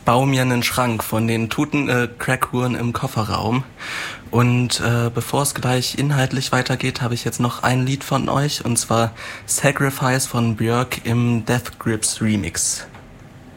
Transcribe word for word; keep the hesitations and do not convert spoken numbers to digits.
baue mir einen Schrank von den Tuten äh, Crackhuren im Kofferraum. Und äh, bevor es gleich inhaltlich weitergeht, habe ich jetzt noch ein Lied von euch, und zwar Sacrifice von Björk im Death Grips Remix.